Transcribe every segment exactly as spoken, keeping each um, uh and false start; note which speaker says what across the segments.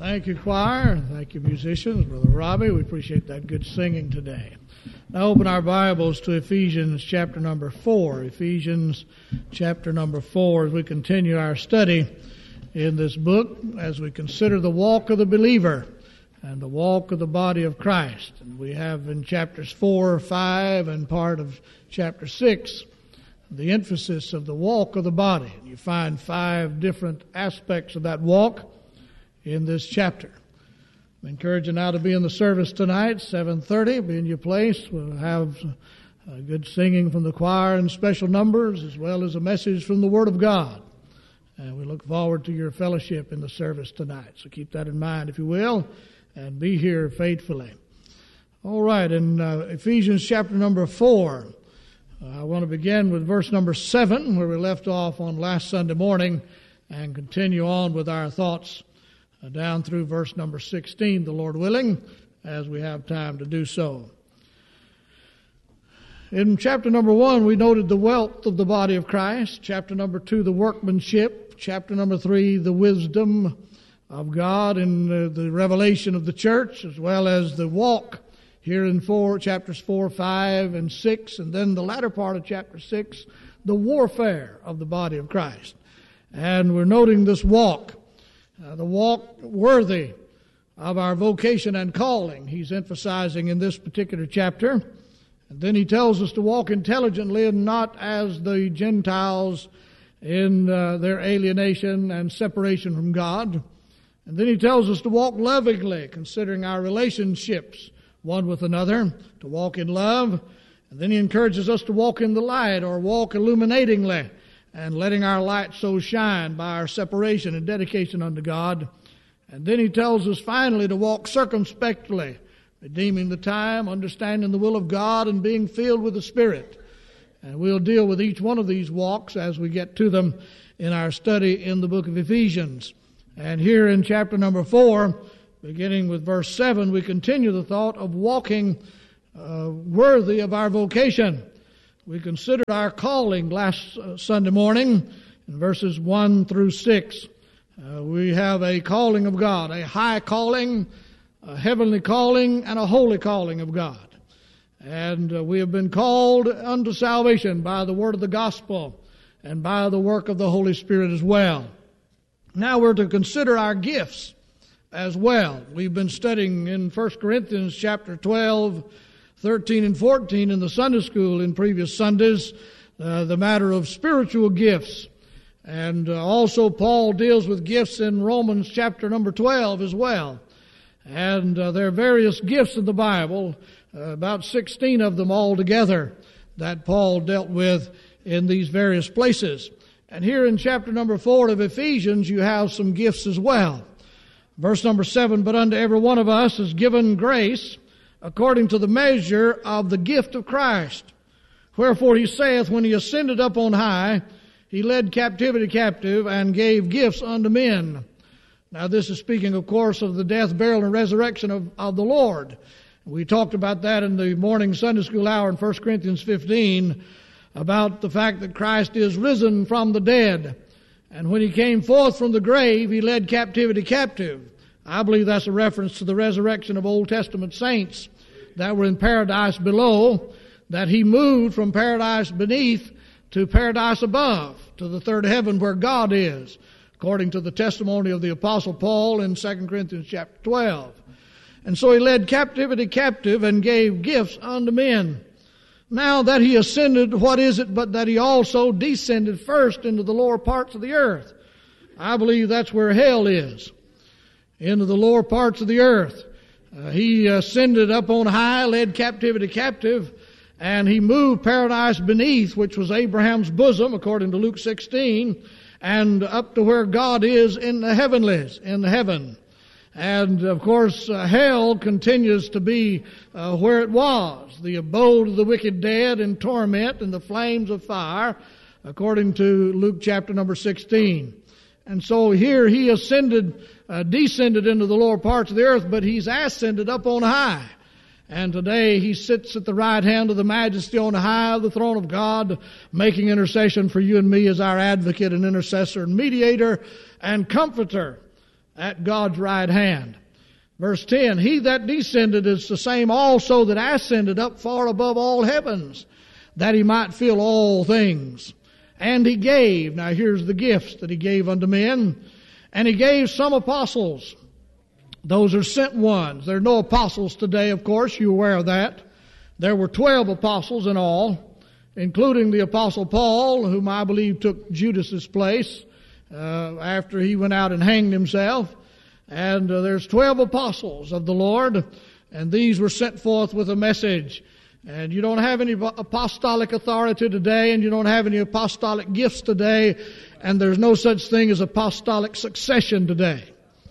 Speaker 1: Thank you, choir. Thank you, musicians. Brother Robbie, we appreciate that good singing today. Now open our Bibles to Ephesians chapter number four. Ephesians chapter number four as we continue our study in this book as we consider the walk of the believer and the walk of the body of Christ. And we have in chapters four, five, and part of chapter six the emphasis of the walk of the body. You find five different aspects of that walk in this chapter. I encourage you now to be in the service tonight, seven thirty. Be in your place. We'll have uh, good singing from the choir and special numbers, as well as a message from the Word of God. And we look forward to your fellowship in the service tonight. So keep that in mind, if you will, and be here faithfully. All right, in uh, Ephesians chapter number four, uh, I want to begin with verse number seven, where we left off on last Sunday morning, and continue on with our thoughts uh, down through verse number sixteen, the Lord willing, as we have time to do so. In chapter number one, we noted the wealth of the body of Christ. Chapter number two, the workmanship. Chapter number three, the wisdom of God and uh, the revelation of the church, as well as the walk here in four, chapters four, five, and six, and then the latter part of chapter six, the warfare of the body of Christ. And we're noting this walk, uh, the walk worthy of our vocation and calling. He's emphasizing in this particular chapter. And then he tells us to walk intelligently and not as the Gentiles in uh, their alienation and separation from God. And then he tells us to walk lovingly, considering our relationships one with another, to walk in love. And then he encourages us to walk in the light, or walk illuminatingly, and letting our light so shine by our separation and dedication unto God. And then he tells us finally to walk circumspectly, redeeming the time, understanding the will of God, and being filled with the Spirit. And we'll deal with each one of these walks as we get to them in our study in the book of Ephesians. And here in chapter number four, beginning with verse seven, we continue the thought of walking uh, worthy of our vocation. We considered our calling last uh, Sunday morning in verses one through six. Uh, we have a calling of God, a high calling, a heavenly calling, and a holy calling of God. And uh, we have been called unto salvation by the word of the gospel and by the work of the Holy Spirit as well. Now we're to consider our gifts as well. We've been studying in First Corinthians chapter twelve, thirteen, and fourteen in the Sunday school in previous Sundays, uh, the matter of spiritual gifts. And uh, also Paul deals with gifts in Romans chapter number twelve as well. And uh, there are various gifts in the Bible, uh, about sixteen of them altogether, that Paul dealt with in these various places. And here in chapter number four of Ephesians, you have some gifts as well. Verse number seven, but unto every one of us is given grace according to the measure of the gift of Christ. Wherefore he saith, when he ascended up on high, he led captivity captive and gave gifts unto men. Now this is speaking, of course, of the death, burial, and resurrection of, of the Lord. We talked about that in the morning Sunday school hour in First Corinthians fifteen, about the fact that Christ is risen from the dead. And when he came forth from the grave, he led captivity captive. I believe that's a reference to the resurrection of Old Testament saints that were in paradise below, that he moved from paradise beneath to paradise above, to the third heaven where God is, according to the testimony of the Apostle Paul in Second Corinthians chapter twelve. And so he led captivity captive and gave gifts unto men. Now that he ascended, what is it but that he also descended first into the lower parts of the earth? I believe that's where hell is, into the lower parts of the earth. Uh, he ascended up on high, led captivity captive, and he moved paradise beneath, which was Abraham's bosom, according to Luke sixteen, and up to where God is in the heavenlies, in heaven. And, of course, uh, hell continues to be uh, where it was, the abode of the wicked dead in torment and the flames of fire, according to Luke chapter number sixteen. And so here he ascended, uh, descended into the lower parts of the earth, but he's ascended up on high. And today he sits at the right hand of the majesty on high of the throne of God, making intercession for you and me as our advocate and intercessor and mediator and comforter. at God's right hand. Verse ten, he that descended is the same also that ascended up far above all heavens, that he might fill all things. And he gave, now here's the gifts that he gave unto men, and he gave some apostles. Those are sent ones. There are no apostles today, of course, you're aware of that. There were twelve apostles in all, including the apostle Paul, whom I believe took Judas's place uh, after he went out and hanged himself. And uh, there's twelve apostles of the Lord, and these were sent forth with a message. And you don't have any apostolic authority today, and you don't have any apostolic gifts today, and there's no such thing as apostolic succession today.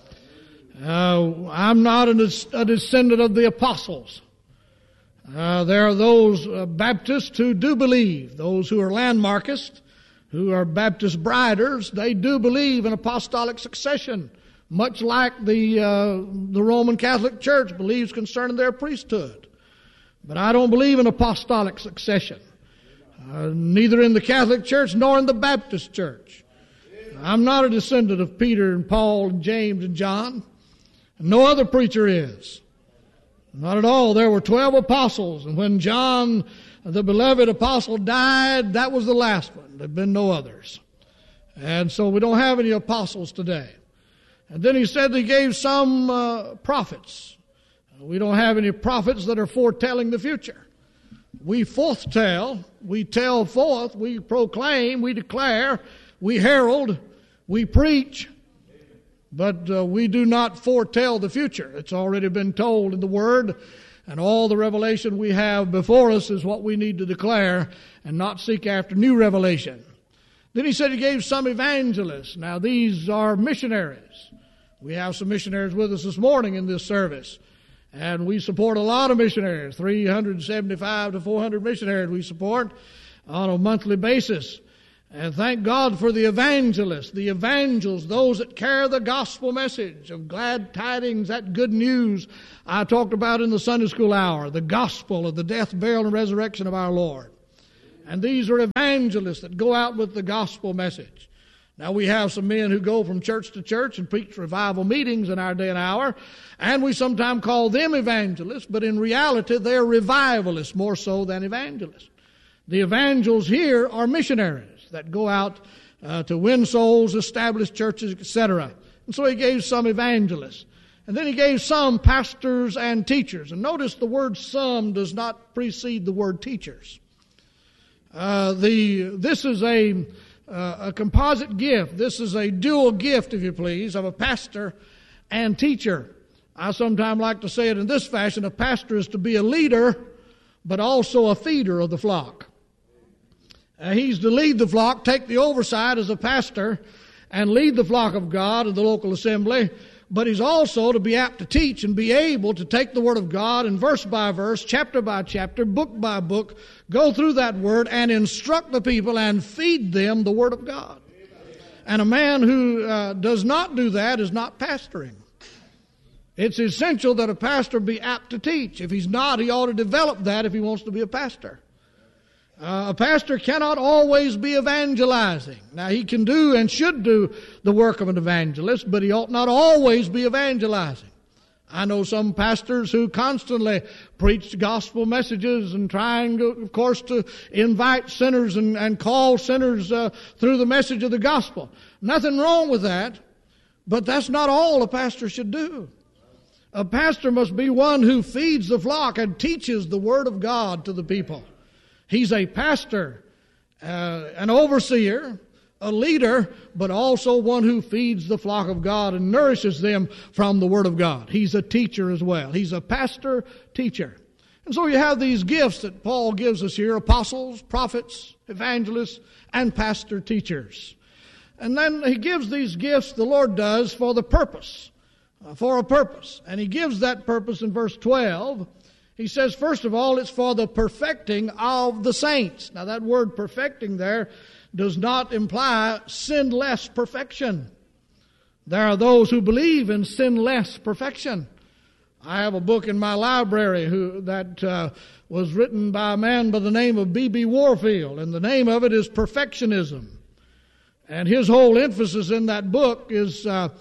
Speaker 1: Uh, I'm not a, a descendant of the apostles. Uh, there are those uh, Baptists who do believe, those who are landmarkists, who are Baptist briders, they do believe in apostolic succession, much like the uh, the Roman Catholic Church believes concerning their priesthood. But I don't believe in apostolic succession, uh, neither in the Catholic Church nor in the Baptist Church. I'm not a descendant of Peter and Paul and James and John. No other preacher is. Not at all. There were twelve apostles, and when John, the beloved apostle, died, that was the last one. There have been no others. And so we don't have any apostles today. And then he said he gave some uh, prophets. We don't have any prophets that are foretelling the future. We foretell, we tell forth, we proclaim, we declare, we herald, we preach, but uh, we do not foretell the future. It's already been told in the Word, and all the revelation we have before us is what we need to declare and not seek after new revelation. Then he said he gave some evangelists. Now these are missionaries. We have some missionaries with us this morning in this service. And we support a lot of missionaries, three hundred seventy-five to four hundred missionaries we support on a monthly basis. And thank God for the evangelists, the evangels, those that carry the gospel message of glad tidings, that good news I talked about in the Sunday school hour, the gospel of the death, burial, and resurrection of our Lord. And these are evangelists that go out with the gospel message. Now we have some men who go from church to church and preach revival meetings in our day and hour, and we sometimes call them evangelists, but in reality they're revivalists more so than evangelists. The evangels here are missionaries that go out uh, to win souls, establish churches, et cetera. And so he gave some evangelists. And then he gave some pastors and teachers. And notice the word some does not precede the word teachers. Uh, the this is a... Uh, a composite gift. This is a dual gift, if you please, of a pastor and teacher. I sometimes like to say it in this fashion: a pastor is to be a leader, but also a feeder of the flock. Uh, he's to lead the flock, take the oversight as a pastor, and lead the flock of God in the local assembly, but he's also to be apt to teach and be able to take the Word of God and verse by verse, chapter by chapter, book by book, go through that Word and instruct the people and feed them the Word of God. And a man who uh, does not do that is not pastoring. It's essential that a pastor be apt to teach. If he's not, he ought to develop that if he wants to be a pastor. Uh, a pastor cannot always be evangelizing. Now, he can do and should do the work of an evangelist, but he ought not always be evangelizing. I know some pastors who constantly preach gospel messages and trying, to, of course, to invite sinners and, and call sinners uh, through the message of the gospel. Nothing wrong with that, but that's not all a pastor should do. A pastor must be one who feeds the flock and teaches the Word of God to the people. He's a pastor, uh, an overseer, a leader, but also one who feeds the flock of God and nourishes them from the Word of God. He's a teacher as well. He's a pastor, teacher. And so you have these gifts that Paul gives us here: apostles, prophets, evangelists, and pastor teachers. And then he gives these gifts, the Lord does, for the purpose, uh, for a purpose. And he gives that purpose in verse twelve. He says, first of all, it's for the perfecting of the saints. Now that word perfecting there does not imply sinless perfection. There are those who believe in sinless perfection. I have a book in my library who, that uh, was written by a man by the name of B B Warfield, and the name of it is Perfectionism. And his whole emphasis in that book is uh,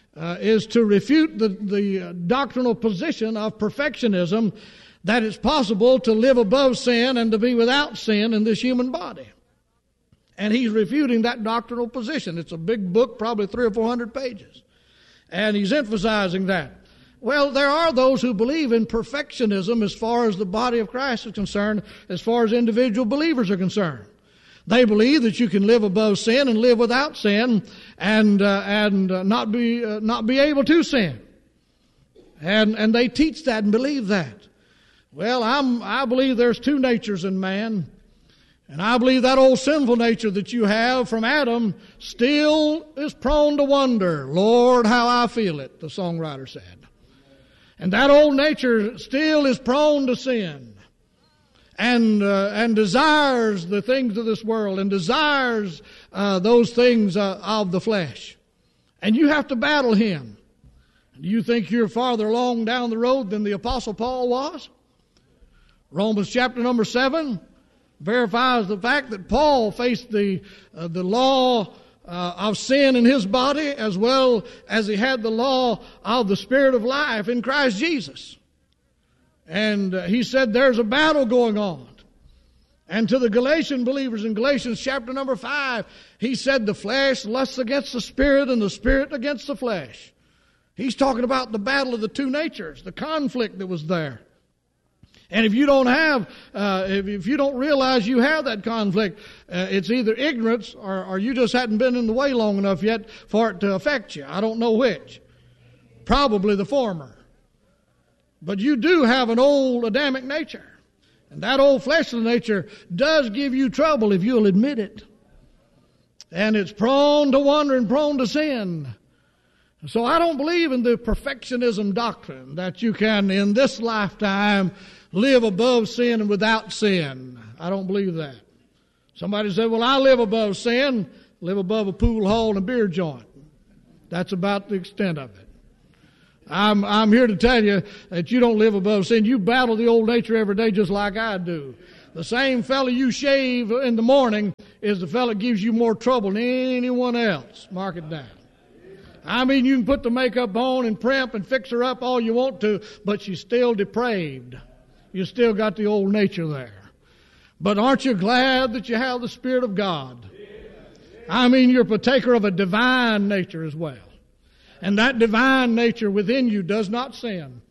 Speaker 1: uh, is to refute the, the doctrinal position of perfectionism, that it's possible to live above sin and to be without sin in this human body. And he's refuting that doctrinal position. It's a big book, probably three or four hundred pages. And he's emphasizing that. Well, there are those who believe in perfectionism as far as the body of Christ is concerned, as far as individual believers are concerned. They believe that you can live above sin and live without sin, and uh, and uh, not be uh, not be able to sin. And and they teach that and believe that. Well, I'm I believe there's two natures in man. And I believe that old sinful nature that you have from Adam still is prone to wonder. Lord, how I feel it, the songwriter said. And that old nature still is prone to sin. And uh, and desires the things of this world. And desires uh, those things uh, of the flesh. And you have to battle him. Do you think you're farther along down the road than the Apostle Paul was? Romans chapter number seven verifies the fact that Paul faced the uh, the law uh, of sin in his body, as well as he had the law of the Spirit of life in Christ Jesus. And uh, he said there's a battle going on. And to the Galatian believers in Galatians chapter number five, he said the flesh lusts against the Spirit and the Spirit against the flesh. He's talking about the battle of the two natures, the conflict that was there. And if you don't have, uh, if, if you don't realize you have that conflict, uh, it's either ignorance or, or you just hadn't been in the way long enough yet for it to affect you. I don't know which. Probably the former. But you do have an old Adamic nature. And that old fleshly nature does give you trouble if you'll admit it. And it's prone to wander and prone to sin. So I don't believe in the perfectionism doctrine that you can, in this lifetime, live above sin and without sin. I don't believe that. Somebody said, well, I live above sin, live above a pool hall and a beer joint. That's about the extent of it. I'm, I'm here to tell you that you don't live above sin. You battle the old nature every day just like I do. The same fella you shave in the morning is the fella that gives you more trouble than anyone else. Mark it down. I mean, you can put the makeup on and primp and fix her up all you want to, but she's still depraved. You still got the old nature there. But aren't you glad that you have the Spirit of God? I mean, you're a partaker of a divine nature as well. And that divine nature within you does not sin.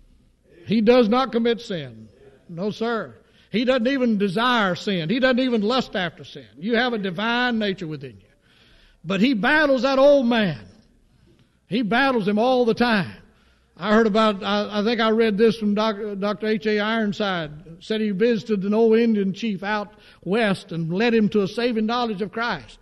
Speaker 1: He does not commit sin. No, sir. He doesn't even desire sin. He doesn't even lust after sin. You have a divine nature within you. But he battles that old man. He battles him all the time. I heard about, I, I think I read this from Doctor Doctor H A Ironside. Said he visited an old Indian chief out west and led him to a saving knowledge of Christ.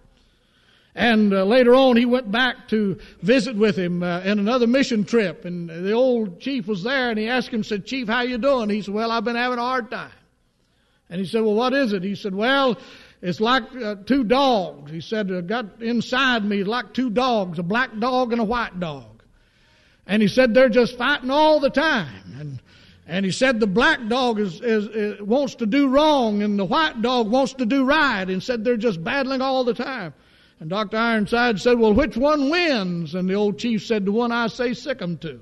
Speaker 1: And uh, later on he went back to visit with him uh, in another mission trip. And the old chief was there and he asked him, said, Chief, how you doing? He said, well, I've been having a hard time. And he said, well, what is it? He said, well, it's like uh, two dogs. He said, uh, got inside me like two dogs, a black dog and a white dog. And he said they're just fighting all the time. And and he said the black dog is, is, is wants to do wrong and the white dog wants to do right. And said they're just battling all the time. And Doctor Ironside said, well, which one wins? And the old chief said, the one I say sick 'em to.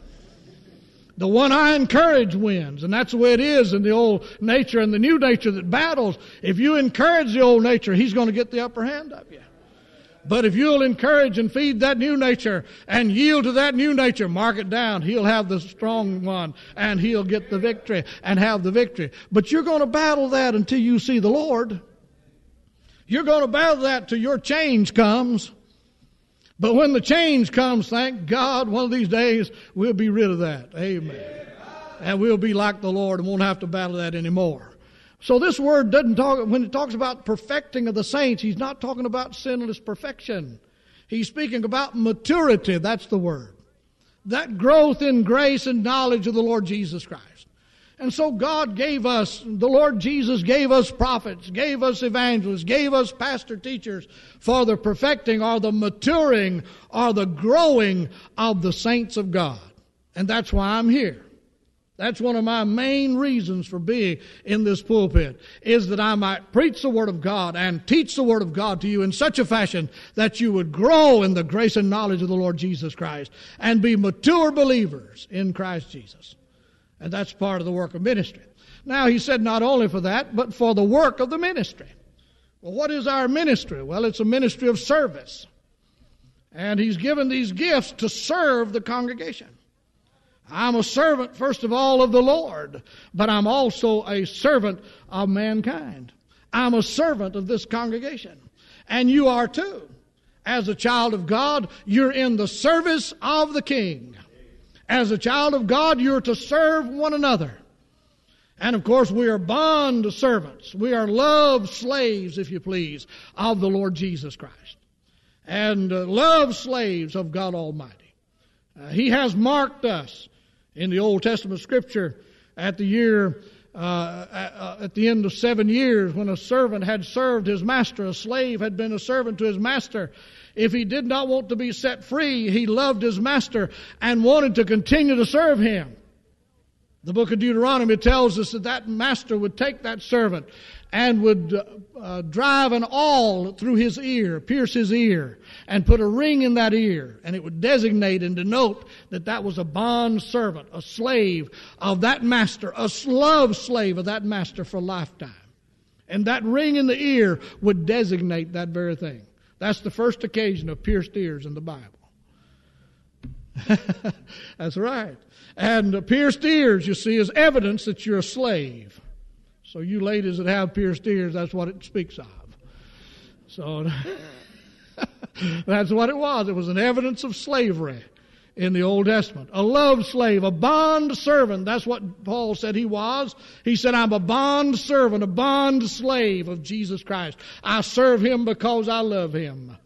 Speaker 1: The one I encourage wins. And that's the way it is in the old nature and the new nature that battles. If you encourage the old nature, he's going to get the upper hand of you. But if you'll encourage and feed that new nature and yield to that new nature, mark it down, he'll have the strong one and he'll get the victory and have the victory. But you're going to battle that until you see the Lord. You're going to battle that till your change comes. But when the change comes, thank God, one of these days we'll be rid of that. Amen. And we'll be like the Lord and won't have to battle that anymore. So this word doesn't talk, when it talks about perfecting of the saints, he's not talking about sinless perfection. He's speaking about maturity. That's the word. That growth in grace and knowledge of the Lord Jesus Christ. And so God gave us, the Lord Jesus gave us prophets, gave us evangelists, gave us pastor teachers for the perfecting or the maturing or the growing of the saints of God. And that's why I'm here. That's one of my main reasons for being in this pulpit, is that I might preach the Word of God and teach the Word of God to you in such a fashion that you would grow in the grace and knowledge of the Lord Jesus Christ and be mature believers in Christ Jesus. And that's part of the work of ministry. Now, he said not only for that, but for the work of the ministry. Well, what is our ministry? Well, it's a ministry of service. And he's given these gifts to serve the congregation. I'm a servant, first of all, of the Lord, but I'm also a servant of mankind. I'm a servant of this congregation. And you are too. As a child of God, you're in the service of the King. As a child of God, you're to serve one another. And of course, we are bond servants. We are love slaves, if you please, of the Lord Jesus Christ. And uh, love slaves of God Almighty. Uh, he has marked us in the Old Testament Scripture at the year, uh, at, at the end of seven years, when a servant had served his master, a slave had been a servant to his master. If he did not want to be set free, he loved his master and wanted to continue to serve him. The book of Deuteronomy tells us that that master would take that servant and would uh, uh, drive an awl through his ear, pierce his ear, and put a ring in that ear. And it would designate and denote that that was a bond servant, a slave of that master, a love slave of that master for a lifetime. And that ring in the ear would designate that very thing. That's the first occasion of pierced ears in the Bible. That's right. And uh, pierced ears, you see, is evidence that you're a slave. So you ladies that have pierced ears, that's what it speaks of. So that's what it was. It was an evidence of slavery in the Old Testament. A love slave, a bond servant. That's what Paul said he was. He said, I'm a bond servant, a bond slave of Jesus Christ. I serve Him because I love Him.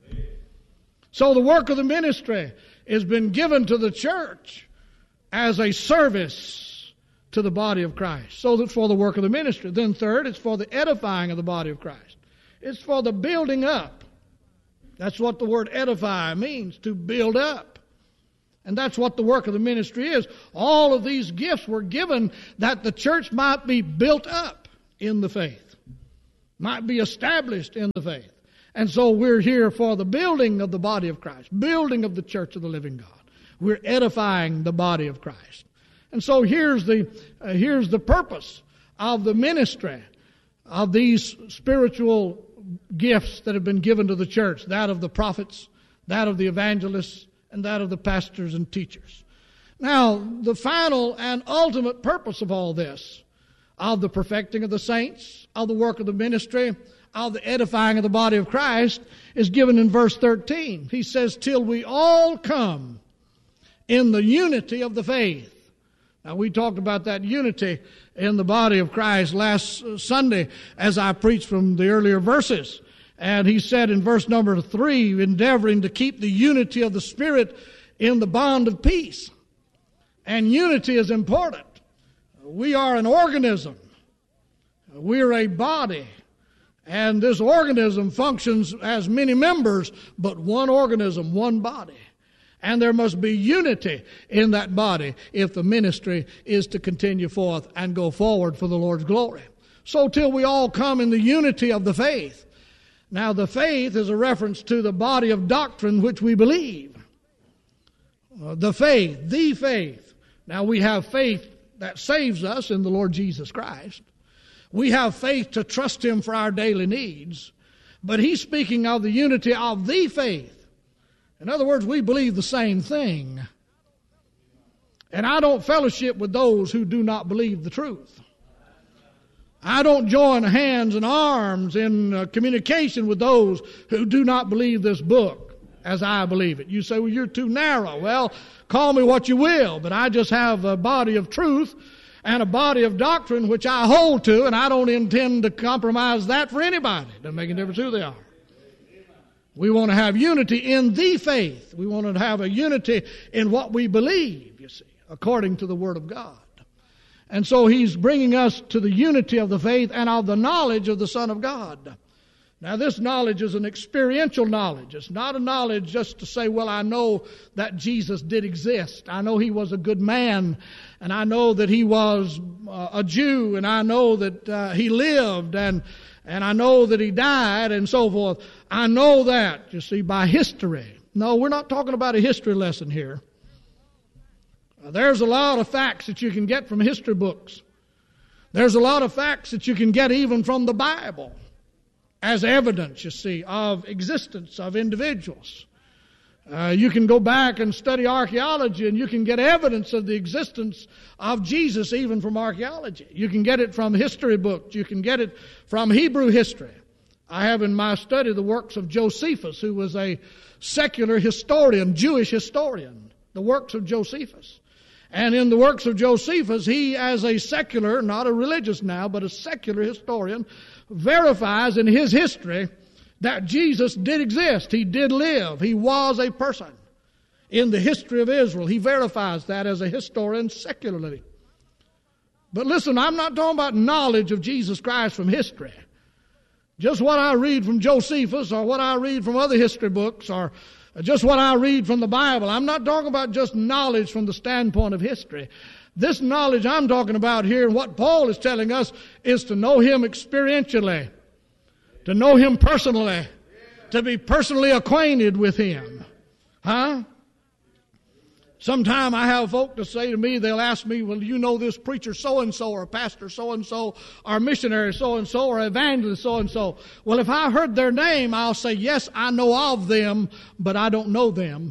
Speaker 1: So the work of the ministry has been given to the church as a service to the body of Christ. So that's for the work of the ministry. Then third, it's for the edifying of the body of Christ. It's for the building up. That's what the word edify means, to build up. And that's what the work of the ministry is. All of these gifts were given that the church might be built up in the faith, might be established in the faith. And so we're here for the building of the body of Christ, building of the church of the living God. We're edifying the body of Christ. And so here's the uh, here's the purpose of the ministry of these spiritual gifts that have been given to the church, that of the prophets, that of the evangelists, and that of the pastors and teachers. Now, the final and ultimate purpose of all this, of the perfecting of the saints, of the work of the ministry, of the edifying of the body of Christ, is given in verse thirteen. He says, till we all come in the unity of the faith. Now, we talked about that unity in the body of Christ last Sunday as I preached from the earlier verses. And he said in verse number three, endeavoring to keep the unity of the Spirit in the bond of peace. And unity is important. We are an organism. We're a body. And this organism functions as many members, but one organism, one body. And there must be unity in that body if the ministry is to continue forth and go forward for the Lord's glory. So till we all come in the unity of the faith. Now the faith is a reference to the body of doctrine which we believe. Uh, the faith, the faith. Now we have faith that saves us in the Lord Jesus Christ. We have faith to trust Him for our daily needs. But he's speaking of the unity of the faith. In other words, we believe the same thing. And I don't fellowship with those who do not believe the truth. I don't join hands and arms in uh, communication with those who do not believe this book as I believe it. You say, well, you're too narrow. Well, call me what you will, but I just have a body of truth and a body of doctrine which I hold to, and I don't intend to compromise that for anybody. It doesn't make a difference who they are. We want to have unity in the faith. We want to have a unity in what we believe, you see, according to the Word of God. And so he's bringing us to the unity of the faith and of the knowledge of the Son of God. Now, this knowledge is an experiential knowledge. It's not a knowledge just to say, well, I know that Jesus did exist. I know he was a good man, and I know that he was uh, a Jew, and I know that uh, he lived, and and I know that he died, and so forth. I know that, you see, by history. No, we're not talking about a history lesson here. Uh, there's a lot of facts that you can get from history books. There's a lot of facts that you can get even from the Bible as evidence, you see, of existence of individuals. Uh, you can go back and study archaeology, and you can get evidence of the existence of Jesus even from archaeology. You can get it from history books. You can get it from Hebrew history. I have in my study the works of Josephus, who was a secular historian, Jewish historian, the works of Josephus. And in the works of Josephus, he, as a secular, not a religious now, but a secular historian, verifies in his history that Jesus did exist. He did live. He was a person in the history of Israel. He verifies that as a historian secularly. But listen, I'm not talking about knowledge of Jesus Christ from history. Just what I read from Josephus or what I read from other history books or just what I read from the Bible. I'm not talking about just knowledge from the standpoint of history. This knowledge I'm talking about here, and what Paul is telling us, is to know him experientially, to know him personally, to be personally acquainted with him. Huh? Sometime I have folk to say to me, they'll ask me, well, you know this preacher so-and-so, or pastor so-and-so, or missionary so-and-so, or evangelist so-and-so. Well, if I heard their name, I'll say, yes, I know of them, but I don't know them.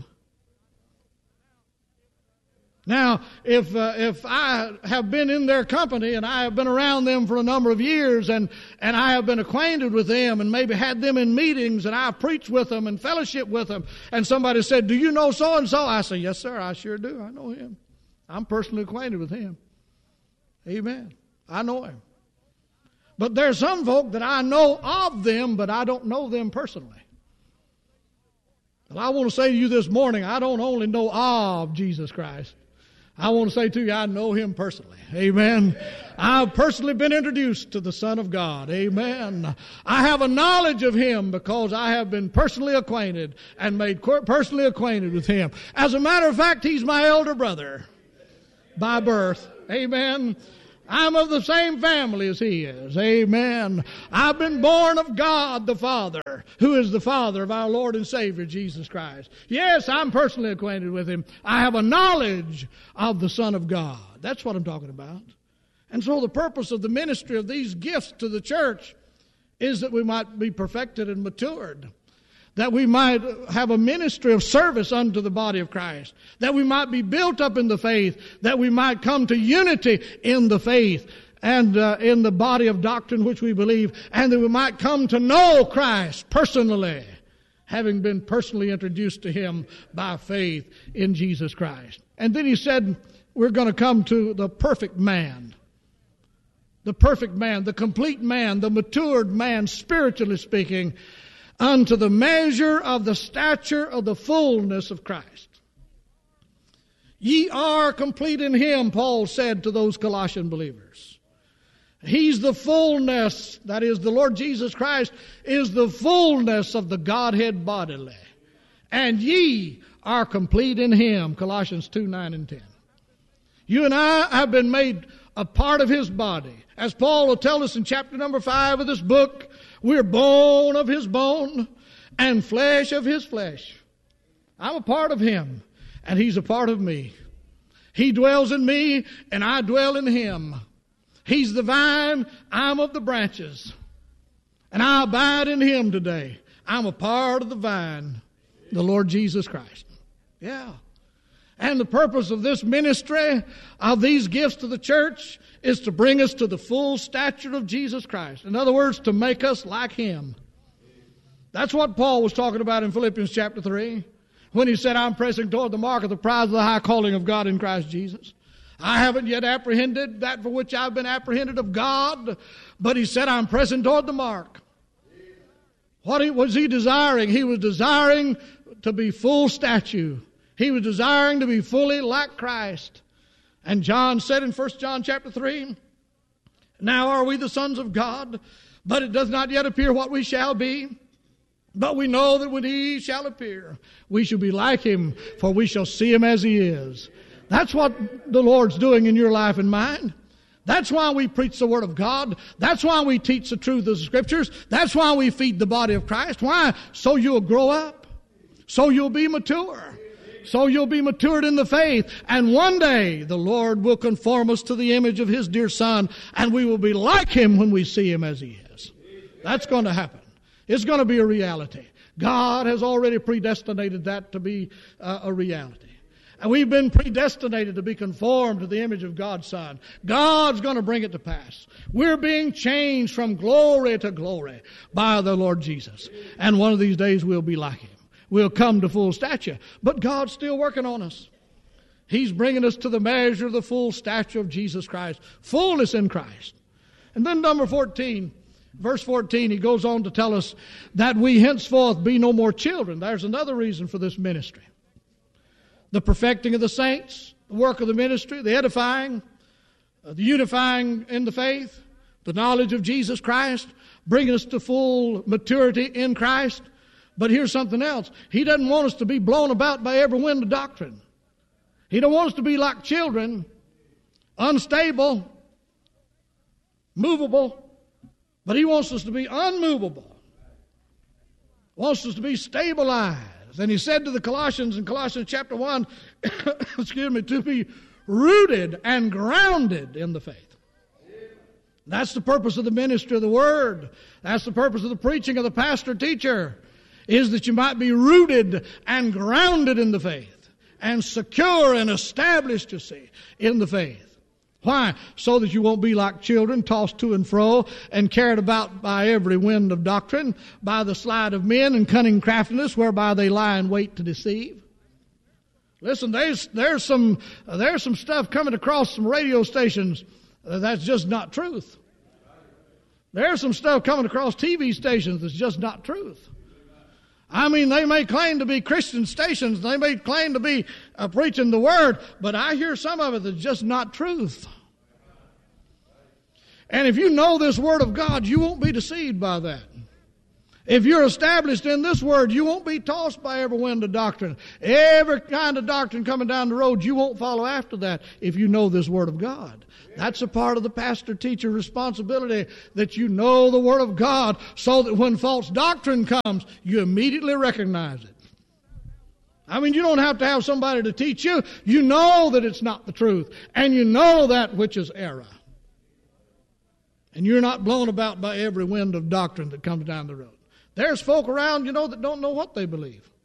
Speaker 1: Now, if uh, if I have been in their company and I have been around them for a number of years and, and I have been acquainted with them and maybe had them in meetings and I've preached with them and fellowship with them, and somebody said, do you know so-and-so? I say, yes, sir, I sure do. I know him. I'm personally acquainted with him. Amen. I know him. But there's some folk that I know of them, but I don't know them personally. And I want to say to you this morning, I don't only know of Jesus Christ. I want to say to you, I know him personally. Amen. I've personally been introduced to the Son of God. Amen. I have a knowledge of him because I have been personally acquainted and made personally acquainted with him. As a matter of fact, he's my elder brother by birth. Amen. I'm of the same family as he is. Amen. I've been born of God the Father, who is the Father of our Lord and Savior, Jesus Christ. Yes, I'm personally acquainted with him. I have a knowledge of the Son of God. That's what I'm talking about. And so the purpose of the ministry of these gifts to the church is that we might be perfected and matured, that we might have a ministry of service unto the body of Christ, that we might be built up in the faith, that we might come to unity in the faith and uh, in the body of doctrine which we believe, and that we might come to know Christ personally, having been personally introduced to him by faith in Jesus Christ. And then he said, we're going to come to the perfect man. The perfect man, the complete man, the matured man, spiritually speaking, unto the measure of the stature of the fullness of Christ. Ye are complete in him, Paul said to those Colossian believers. He's the fullness, that is, the Lord Jesus Christ is the fullness of the Godhead bodily. And ye are complete in him, Colossians two, nine and ten. You and I have been made a part of his body. As Paul will tell us in chapter number five of this book, we're bone of his bone and flesh of his flesh. I'm a part of him, and he's a part of me. He dwells in me, and I dwell in him. He's the vine, I'm of the branches. And I abide in him today. I'm a part of the vine, the Lord Jesus Christ. Yeah. And the purpose of this ministry, of these gifts to the church, is to bring us to the full stature of Jesus Christ. In other words, to make us like him. That's what Paul was talking about in Philippians chapter three, when he said, I'm pressing toward the mark of the prize of the high calling of God in Christ Jesus. I haven't yet apprehended that for which I've been apprehended of God, but he said, I'm pressing toward the mark. What was he desiring? He was desiring to be full stature. He was desiring to be fully like Christ. And John said in First John chapter three, now are we the sons of God, But it does not yet appear what we shall be. But we know that when he shall appear, we shall be like him, for we shall see him as he is. That's what the Lord's doing in your life and mine. That's why we preach the Word of God. That's why we teach the truth of the Scriptures. That's why we feed the body of Christ. Why? So you'll grow up. So you'll be mature. So you'll be matured in the faith. And one day the Lord will conform us to the image of His dear Son, and we will be like Him when we see Him as He is. That's going to happen. It's going to be a reality. God has already predestinated that to be uh, a reality. And we've been predestinated to be conformed to the image of God's Son. God's going to bring it to pass. We're being changed from glory to glory by the Lord Jesus. And one of these days we'll be like Him. We'll come to full stature. But God's still working on us. He's bringing us to the measure of the full stature of Jesus Christ. Fullness in Christ. And then number fourteen, verse fourteen, he goes on to tell us that we henceforth be no more children. There's another reason for this ministry. The perfecting of the saints, the work of the ministry, the edifying, uh, the unifying in the faith, the knowledge of Jesus Christ, bringing us to full maturity in Christ. But here's something else. He doesn't want us to be blown about by every wind of doctrine. He don't want us to be like children, unstable, movable, but He wants us to be unmovable. Wants us to be stabilized. And he said to the Colossians in Colossians chapter one, excuse me, to be rooted and grounded in the faith. That's the purpose of the ministry of the Word. That's the purpose of the preaching of the pastor teacher, is that you might be rooted and grounded in the faith and secure and established, you see, in the faith. Why? So that you won't be like children, tossed to and fro and carried about by every wind of doctrine, by the sleight of men and cunning craftiness whereby they lie in wait to deceive. Listen, there's, there's, some, there's some stuff coming across some radio stations that's just not truth. There's some stuff coming across T V stations that's just not truth. I mean, they may claim to be Christian stations, they may claim to be uh, preaching the Word, but I hear some of it that's just not truth. And if you know this Word of God, you won't be deceived by that. If you're established in this Word, you won't be tossed by every wind of doctrine. Every kind of doctrine coming down the road, you won't follow after that if you know this Word of God. That's a part of the pastor-teacher responsibility, that you know the Word of God so that when false doctrine comes, you immediately recognize it. I mean, you don't have to have somebody to teach you. You know that it's not the truth, and you know that which is error. And you're not blown about by every wind of doctrine that comes down the road. There's folk around, you know, that don't know what they believe.